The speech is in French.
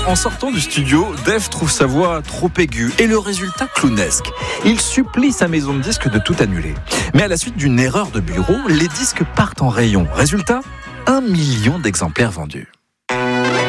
En sortant du studio, Dave trouve sa voix trop aiguë et le résultat clownesque. Il supplie sa maison de disques de tout annuler. Mais à la suite d'une erreur de bureau, les disques partent en rayon. Résultat, 1 million d'exemplaires vendus.